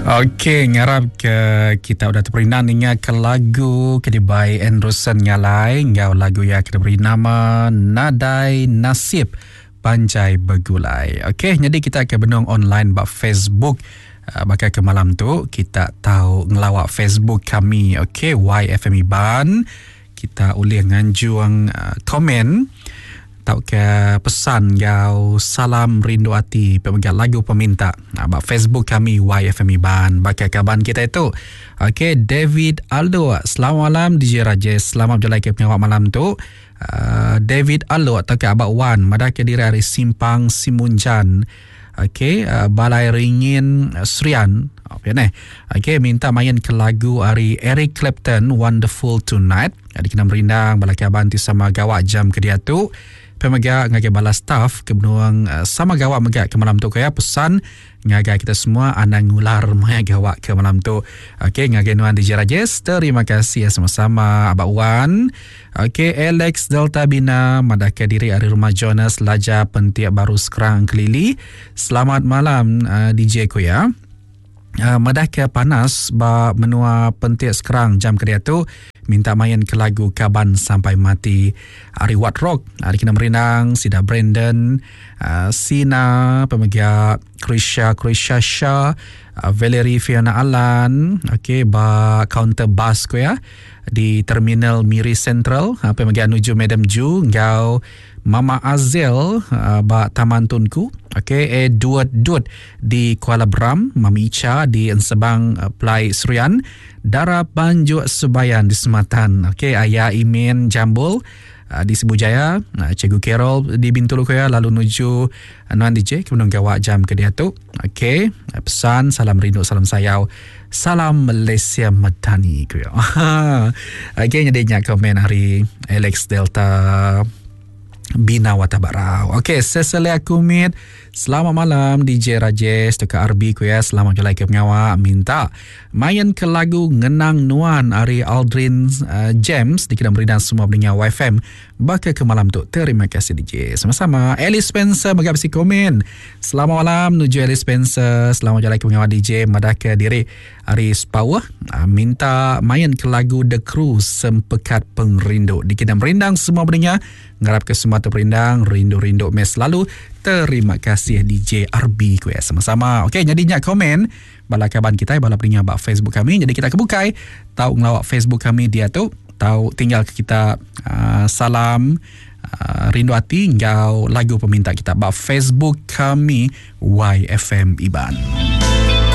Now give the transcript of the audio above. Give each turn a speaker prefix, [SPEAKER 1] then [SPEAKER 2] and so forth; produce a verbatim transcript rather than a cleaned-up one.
[SPEAKER 1] Okey, ngarap ke kita udah terperindah dengan ke lagu Kedibai Anderson Nyalai, ngau lagu yang kita beri nama Nadai Nasib Panjai Bergulai. Okey, jadi kita akan benung online bak Facebook. Uh, bakal ke malam tu kita tahu ngelawak Facebook kami. Okey, Y F M Iban. Kita boleh nganjuang uh, komen tahu ke pesan gau salam rindu hati pemegang lagu peminta. Nah, bak Facebook kami Y F M Iban. Bakal kaban kita itu. Okey, David Aldo. Selamat malam D J Rajesh. Selamat berjalan ke penyawak malam tu. Uh, David Aldo atau ke Abang Wan. Madah ke diri hari Simpang Simunjan. Okey, uh, Balai Ringin uh, Serian. Apa ni? Okey, minta main ke lagu hari Eric Clapton Wonderful Tonight. Adik kena merindang balai kaban ti sama gawak jam ke dia tu. Pemegak ngagai bala staff kebenuang uh, sama gawak megak ke malam tu kaya pesan ngagai kita semua anang ngular maya gawak ke malam tu. Okey, ngagai nuan D J Rajesh. Terima kasih ya sama-sama Abang Wan. Okey, Alex Delta Bina madah ke diri hari rumah Jonas Laja Pentiak Baru Sekerang Kelili. Selamat malam uh, D J ku ya. Uh, madah ke panas ba menua Pentiak Sekerang jam ke dia tu. Minta main ke lagu Kaban Sampai Mati Ari Wat Rock. Hari kena merindang Sida Brandon, uh, Sina Pemegia Krisha Krisha Shah, uh, Valerie Fiona Alan. Okey, ba counter bus ko ya di Terminal Miri Central. uh, Pemegia nuju Madam Ju ngau Mama Azel, uh, ba Taman Tunku. Okey, eh duat duat di Kuala Bram, Mami Icha di Ensebang uh, Plai Serian. Dara Panjuk Subayan di Sematan. Okey, Ayah Imin Jambul uh, di Sibujaya. uh, Cikgu Carol di Bintulu Koya. Lalu nuju uh, Nuan D J kemudian gawak jam ke dia tu. Okey, uh, pesan salam rindu salam sayau. Salam Malaysia Madani Koya. Okey, nyadinya komen hari Alex Delta Bina Watabarau. Okey, Cecilia Kumit. Selamat malam D J Rajesh Teka R B ku ya. Selamat jalan ke pengawak. Minta main ke lagu Ngenang Nuan Ari Aldrin uh, James di kedam beridan semua beringat Y F M. Bakal ke malam tu. Terima kasih D J. Sama-sama. Alice Spencer magap si komen. Selamat malam nuju Alice Spencer. Selamat jalan ke pengawak D J. Madah ke diri Aris Power. Uh, minta main ke lagu The Crew Sempekat Pengrindu. Di kedam berindang semua beringat. Ngarap ke semua terperindang. Rindu-rindu mes lalu. Terima kasih D J R B ku ya sama-sama. Okey, jadi nyak komen bala kaban kita bala peringat bak Facebook kami. Jadi kita kebukai tahu ngelawak Facebook kami dia tu, tahu tinggal ke kita uh, salam uh, rindu hati ngau lagu peminta kita bak Facebook kami Y F M Iban.